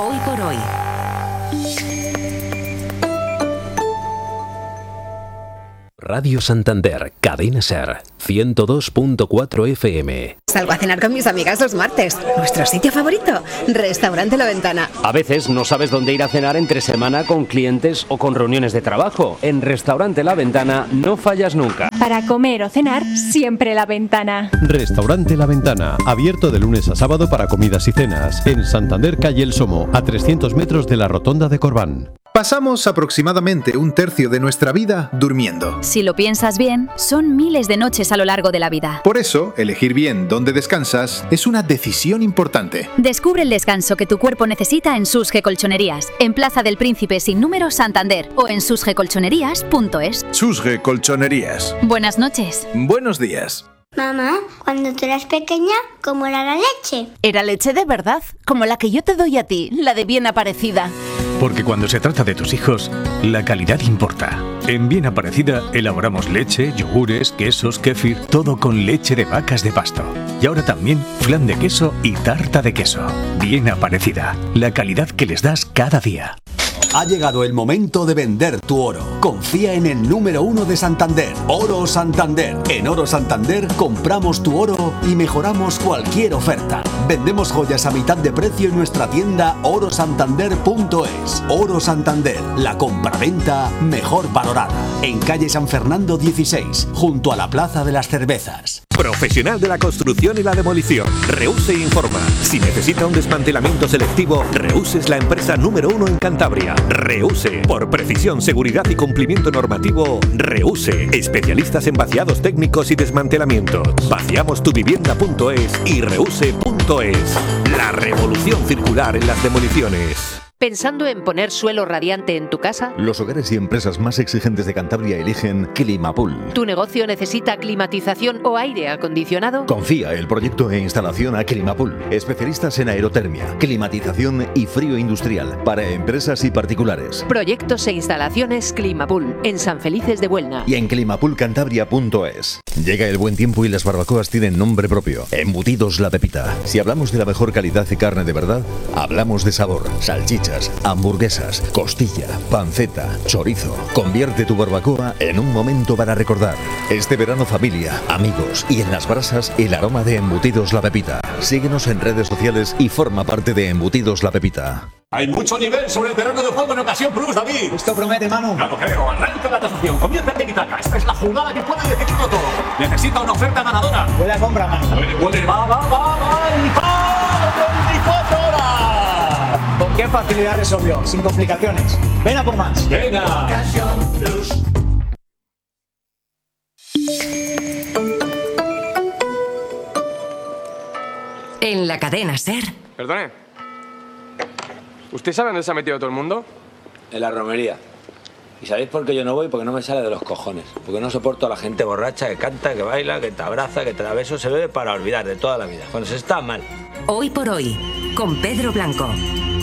Hoy por hoy. Radio Santander, Cadena Ser, 102.4 FM. Salgo a cenar con mis amigas los martes. Nuestro sitio favorito, Restaurante La Ventana. A veces no sabes dónde ir a cenar entre semana con clientes o con reuniones de trabajo. En Restaurante La Ventana no fallas nunca. Para comer o cenar, siempre La Ventana. Restaurante La Ventana, abierto de lunes a sábado para comidas y cenas. En Santander, calle El Somo, a 300 metros de la Rotonda de Corbán. Pasamos aproximadamente un tercio de nuestra vida durmiendo. Si lo piensas bien, son miles de noches a lo largo de la vida. Por eso, elegir bien dónde descansas es una decisión importante. Descubre el descanso que tu cuerpo necesita en Susge Colchonerías, en Plaza del Príncipe sin número, Santander, o en susgecolchonerías.es. Susge Colchonerías. Buenas noches. Buenos días. Mamá, cuando tú eras pequeña, ¿cómo era la leche? Era leche de verdad, como la que yo te doy a ti, la de bien aparecida. Porque cuando se trata de tus hijos, la calidad importa. En Bien Aparecida elaboramos leche, yogures, quesos, kéfir, todo con leche de vacas de pasto. Y ahora también flan de queso y tarta de queso. Bien Aparecida, la calidad que les das cada día. Ha llegado el momento de vender tu oro. Confía en el número 1 de Santander, Oro Santander. En Oro Santander compramos tu oro y mejoramos cualquier oferta. Vendemos joyas a mitad de precio en nuestra tienda orosantander.es. Oro Santander, la compraventa mejor valorada. En calle San Fernando 16, junto a la Plaza de las Cervezas. Profesional de la construcción y la demolición. Reuse informa. Si necesita un desmantelamiento selectivo, Reuse es la empresa número 1 en Cantabria. Reuse. Por precisión, seguridad y cumplimiento normativo, Reuse. Especialistas en vaciados técnicos y desmantelamientos. Vaciamostuvivienda.es y Reuse.es. La revolución circular en las demoliciones. ¿Pensando en poner suelo radiante en tu casa? Los hogares y empresas más exigentes de Cantabria eligen Climapool. ¿Tu negocio necesita climatización o aire acondicionado? Confía el proyecto e instalación a Climapool. Especialistas en aerotermia, climatización y frío industrial para empresas y particulares. Proyectos e instalaciones Climapool en San Felices de Buelna. Y en climapoolcantabria.es. Llega el buen tiempo y las barbacoas tienen nombre propio. Embutidos La Pepita. Si hablamos de la mejor calidad de carne de verdad, hablamos de sabor, salchichas, hamburguesas, costilla, panceta, chorizo. Convierte tu barbacoa en un momento para recordar. Este verano, familia, amigos y en las brasas, el aroma de Embutidos La Pepita. Síguenos en redes sociales y forma parte de Embutidos La Pepita. Hay mucho nivel sobre el terreno de juego en Ocasión Plus, David. Esto promete, Manu. No lo creo. Arranca la tasación. Comienza el tiki-taka. Esta es la jugada que puede decidirlo todo. Necesita una oferta ganadora. Buena compra, Manu. Puede. Va. ¡Y ¡va! 24 horas! ¿Con qué facilidad resolvió? Sin complicaciones. Ven a por más. Venga. Ocasión Plus. En la cadena Ser. Perdone. ¿Usted sabe dónde se ha metido todo el mundo? En la romería. ¿Y sabéis por qué yo no voy? Porque no me sale de los cojones. Porque no soporto a la gente borracha que canta, que baila, que te abraza, que te da besos. Se bebe para olvidar de toda la vida. Cuando se está mal. Hoy por hoy, con Pedro Blanco.